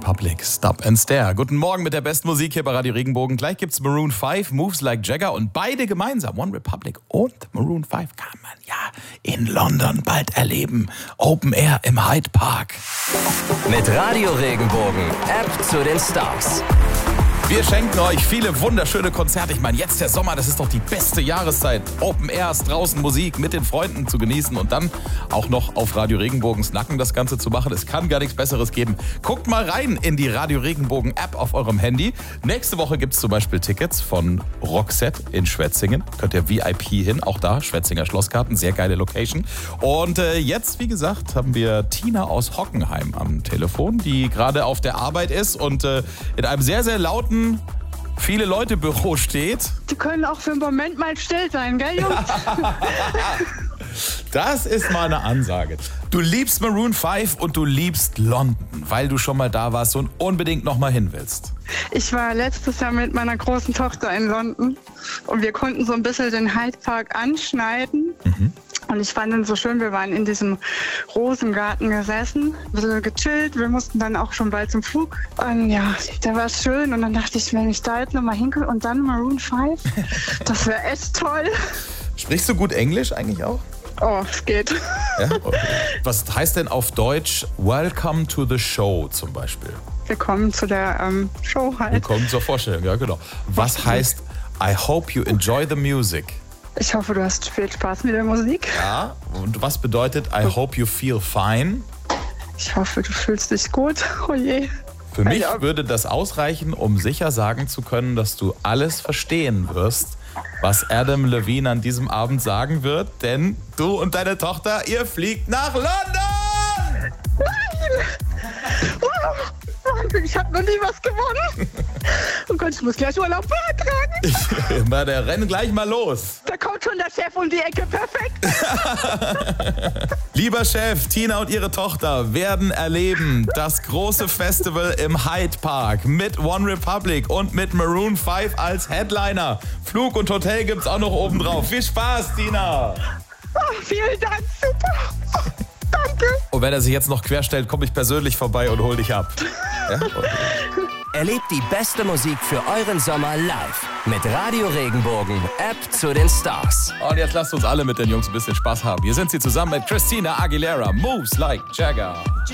Republic, Stop and Stare. Guten Morgen mit der besten Musik hier bei Radio Regenbogen. Gleich gibt's Maroon 5, Moves Like Jagger und beide gemeinsam, One Republic und Maroon 5, kann man ja in London bald erleben. Open Air im Hyde Park. Mit Radio Regenbogen, App zu den Stars. Wir schenken euch viele wunderschöne Konzerte. Ich meine, jetzt der Sommer, das ist doch die beste Jahreszeit. Open Airs, draußen Musik mit den Freunden zu genießen und dann auch noch auf Radio Regenbogens Nacken das Ganze zu machen. Es kann gar nichts Besseres geben. Guckt mal rein in die Radio Regenbogen App auf eurem Handy. Nächste Woche gibt es zum Beispiel Tickets von Roxette in Schwetzingen. Könnt ihr VIP hin, auch da, Schwetzinger Schlossgarten, sehr geile Location. Und jetzt, wie gesagt, haben wir Tina aus Hockenheim am Telefon, die gerade auf der Arbeit ist und in einem sehr, sehr lauten viele Leute Büro steht. Die können auch für einen Moment mal still sein, gell, Jungs? Das ist mal eine Ansage. Du liebst Maroon 5 und du liebst London, weil du schon mal da warst und unbedingt noch mal hin willst. Ich war letztes Jahr mit meiner großen Tochter in London und wir konnten so ein bisschen den Hyde Park anschneiden. Und ich fand ihn so schön, wir waren in diesem Rosengarten gesessen, ein bisschen gechillt, wir mussten dann auch schon bald zum Flug. Und ja, da war es schön und dann dachte ich, wenn ich da jetzt nochmal hinkomme und dann Maroon 5, das wäre echt toll. Sprichst du gut Englisch eigentlich auch? Oh, es geht. Ja? Okay. Was heißt denn auf Deutsch Welcome to the Show zum Beispiel? Willkommen zu der Show halt. Willkommen zur Vorstellung, ja genau. Was heißt I hope you enjoy the music? Ich hoffe, du hast viel Spaß mit der Musik. Ja, und was bedeutet I hope you feel fine? Ich hoffe, du fühlst dich gut. Oh je. Für mich würde das ausreichen, um sicher sagen zu können, dass du alles verstehen wirst, was Adam Levine an diesem Abend sagen wird. Denn du und deine Tochter, ihr fliegt nach London! Nein! Ich habe noch nie was gewonnen. Oh Gott, ich muss gleich Urlaub beantragen. Na, der rennt gleich mal los. Da kommt schon der Chef um die Ecke, perfekt. Lieber Chef, Tina und ihre Tochter werden erleben das große Festival im Hyde Park mit One Republic und mit Maroon 5 als Headliner. Flug und Hotel gibt's auch noch oben drauf. Viel Spaß, Tina. Oh, vielen Dank, super. Danke. Und wenn er sich jetzt noch querstellt, komme ich persönlich vorbei und hol dich ab. Ja? Okay. Erlebt die beste Musik für euren Sommer live mit Radio Regenbogen, App zu den Stars. Und jetzt lasst uns alle mit den Jungs ein bisschen Spaß haben. Hier sind sie zusammen mit Christina Aguilera, Moves Like Jagger.